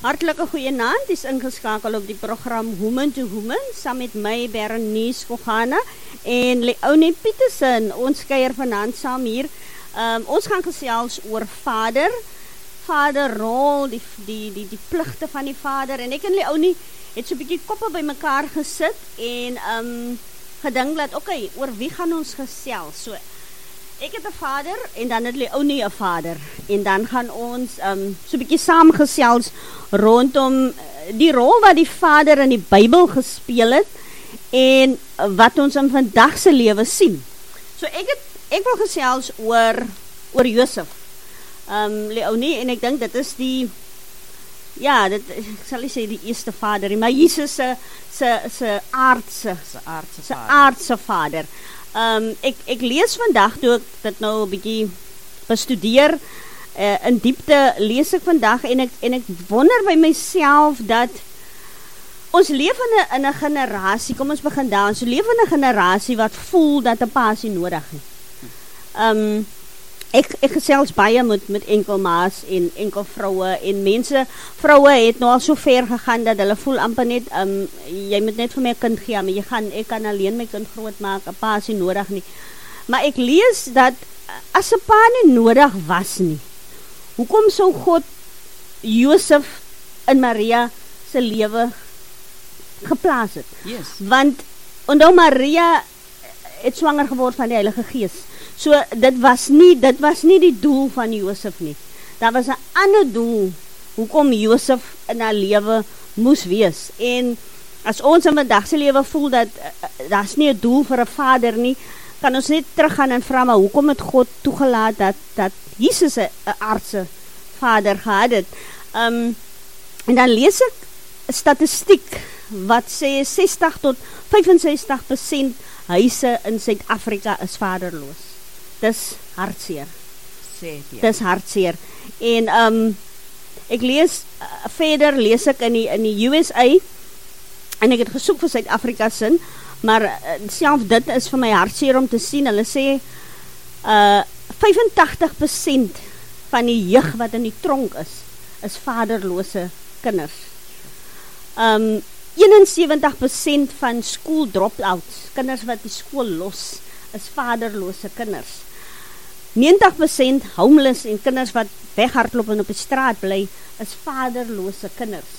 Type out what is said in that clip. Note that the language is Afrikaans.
Hartlike goeienaand, is ingeskakel op die program Woman to Woman, saam met my Berenice Kogana en Leonie Petersen. Ons kuier vanaand saam hier. Ons gaan gesels oor vaderrol, die pligte van die vader. En ek en Leonie het so 'n bietjie koppe by mekaar gesit en gedink dat okay, oor wie gaan ons gesels? So ek het 'n vader en dan het Leonie 'n vader. En dan gaan ons so 'n bietjie saamgesels rondom die rol wat die vader in die Bybel gespeel het en wat ons in vandag se lewe sien. So ek wil gesels oor Josef. Leonie, en ek dink dit is ek sal nie sê die eerste vader nie, maar Jesus se aardse vader. Ek lees vandag, toe ek dit nou 'n bietjie bestudeer, in diepte lees ek vandag en ek wonder by myself dat ons leef in 'n generasie, kom ons begin daar, ons leef in 'n generasie wat voel dat 'n pasie nodig het. Ek gesels baie met enkel ma's en enkel vroue en vroue het nou al so ver gegaan dat hulle voel amper net, jy moet net vir my 'n kind gee, maar ek kan alleen my kind groot maak, 'n pa is nie nodig nie. Maar ek lees dat as 'n pa nie nodig was nie, hoekom sou God Josef en Maria se lewe geplaas het? Yes. Want onthou Maria het swanger geword van die Heilige Gees. So dit was nie die doel van Josef nie. Daar was 'n ander doel hoekom Josef in haar lewe moes wees. En as ons in vandag se lewe voel dat daar's nie 'n doel vir 'n vader nie, kan ons net teruggaan en vra, maar hoekom het God toegelaat dat Jesus 'n aardse vader gehad het? En dan lees ek 'n statistiek wat sê 60 tot 65% huise in Suid-Afrika is vaderloos. Dis hartseer. Dis hartseer. En ek lees verder lees ek in die USA, en ek het gesoek vir Suid-Afrika sin, maar self dit is vir my hartseer om te sien. Hulle sê 85% van die jeug wat in die tronk is vaderlose kinders. 71% van school dropouts, kinders wat die skool los, is vaderlose kinders. 90% homeless en kinders wat weghardloop en op die straat bly, is vaderlose kinders.